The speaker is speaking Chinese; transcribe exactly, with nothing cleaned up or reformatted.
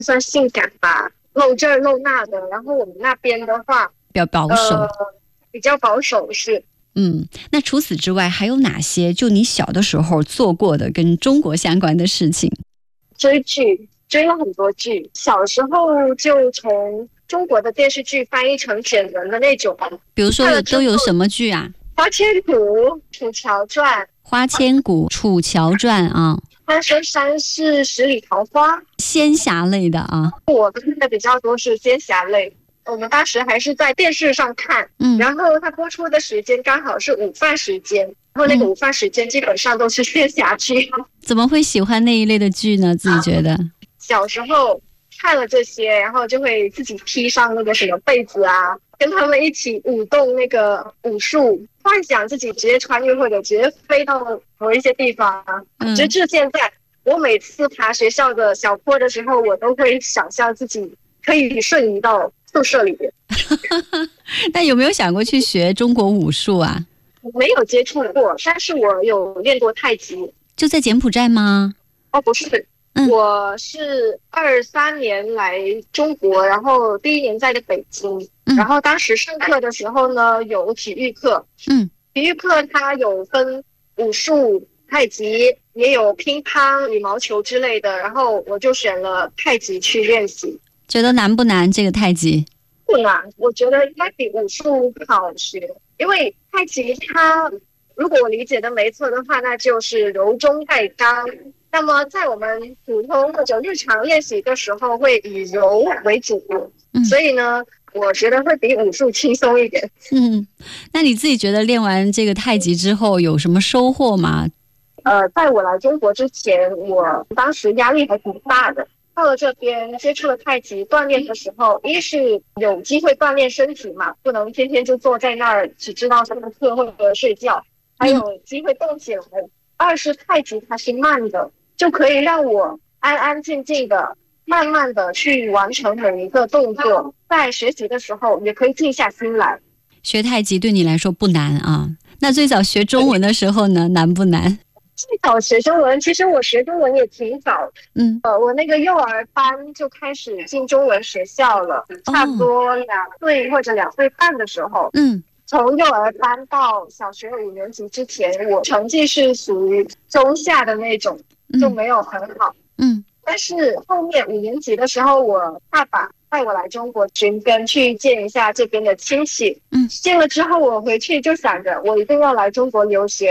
算性感吧，露这儿露那的。然后我们那边的话， 比较保守， 呃、比较保守是。 嗯，那除此之外还有哪些就你小的时候做过的跟中国相关的事情？ 追剧，追了很多剧，小时候就从中国的电视剧翻译成简文的那种。 比如说有都有什么剧啊？ 花千骨、楚乔传、 花千骨、楚乔传啊， 三生三世十里桃花， 仙侠类的啊。 我看的比较多是仙侠类。我们当时还是在电视上看， 嗯， 然后它播出的时间刚好是午饭时间，然后那个午饭时间基本上都是仙侠剧。 怎么会喜欢那一类的剧呢？自己觉得、啊、 小时候看了这些，然后就会自己披上那个什么被子啊，跟他们一起舞动那个武术，幻想自己直接穿越或者直接飞到某一些地方。嗯，直至现在，我每次爬学校的小坡的时候，我都会想象自己可以瞬移到宿舍里面。 那有没有想过去学中国武术啊？ 没有接触过，但是我有练过太极。 就在柬埔寨吗？ 哦，不是。嗯、我是二三年来中国，然后第一年在的北京、嗯，然后当时上课的时候呢，有体育课，嗯，体育课它有分武术、太极，也有乒乓、羽毛球之类的，然后我就选了太极去练习。 觉得难不难？这个太极不难，我觉得应该比武术好学，因为太极它，如果我理解的没错的话，那就是柔中带刚。那么在我们普通或者日常练习的时候会以柔为主、嗯、所以呢我觉得会比武术轻松一点。 嗯，那你自己觉得练完这个太极之后有什么收获吗？ 呃，在我来中国之前，我当时压力还挺大的，到了这边接触了太极锻炼的时候，一是有机会锻炼身体嘛，不能天天就坐在那儿只知道上课或者睡觉，还有机会动起来、嗯、二是太极它是慢的，就可以让我安安静静的慢慢的去完成每一个动作，在学习的时候也可以静下心来。 学太极对你来说不难啊，那最早学中文的时候呢，难不难？ 最早学中文，其实我学中文也挺早，嗯，呃，我那个幼儿班就开始进中文学校了，哦、差不多两岁或者两岁半的时候，嗯。从幼儿班到小学五年级之前，我成绩是属于中下的那种，就没有很好。嗯，但是后面五年级的时候，我爸爸带我来中国寻根，去见一下这边的亲戚。嗯，见了之后，我回去就想着，我一定要来中国留学。